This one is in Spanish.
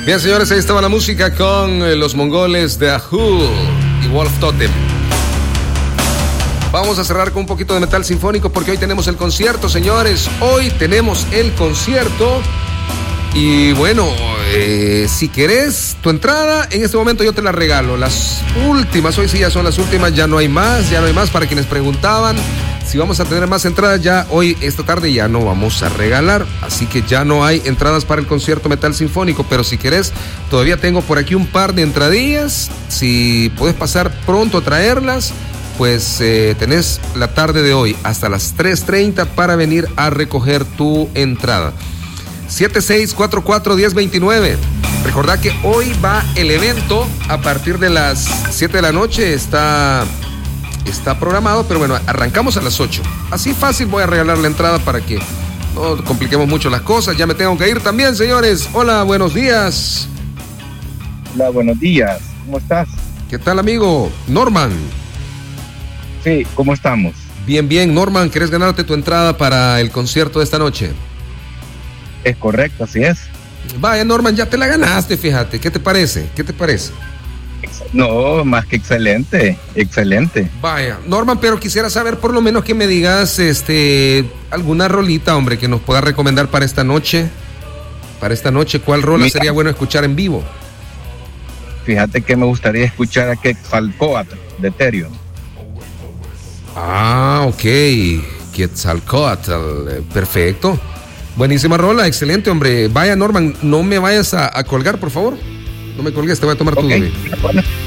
Bien, señores, ahí estaba la música con los mongoles de Ahul y Wolf Totem. Vamos a cerrar con un poquito de metal sinfónico porque hoy tenemos el concierto, señores. Hoy tenemos el concierto. Y bueno, si querés tu entrada, en este momento yo te la regalo. Las últimas, hoy sí ya son las últimas, ya no hay más para quienes preguntaban si vamos a tener más entradas. Ya hoy, esta tarde, ya no vamos a regalar, así que ya no hay entradas para el concierto metal sinfónico. Pero si querés, todavía tengo por aquí un par de entradillas. Si podés pasar pronto a traerlas, pues tenés la tarde de hoy hasta las 3:30 para venir a recoger tu entrada. 7644-1029. Recordá que hoy va el evento a partir de las 7 de la noche. Está programado, pero bueno, arrancamos a las 8. Así fácil voy a regalar la entrada para que no compliquemos mucho las cosas. Ya me tengo que ir también, señores. Hola, buenos días. Hola, buenos días. ¿Cómo estás? ¿Qué tal, amigo? Norman. Sí, ¿cómo estamos? Bien, bien. Norman, ¿querés ganarte tu entrada para el concierto de esta noche? Es correcto, así es. Vaya, Norman, ya te la ganaste, fíjate. ¿Qué te parece? No, más que excelente. Vaya, Norman, pero quisiera saber por lo menos que me digas alguna rolita, hombre, que nos pueda recomendar para esta noche. ¿Cuál rola sería bueno escuchar en vivo? Fíjate que me gustaría escuchar a Quetzalcóatl de Therion. Ah, ok. Quetzalcóatl, perfecto. Buenísima rola, excelente, hombre. Vaya, Norman, no me vayas a colgar, por favor. No me colgues, te voy a tomar tu nombre. Bueno.